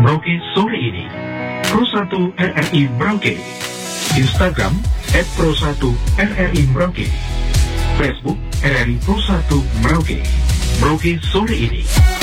Merauke sore ini. Pro1 RRI Merauke. Instagram @Pro1 RRI Merauke. Facebook RRI Pro1 Merauke. Merauke sore ini.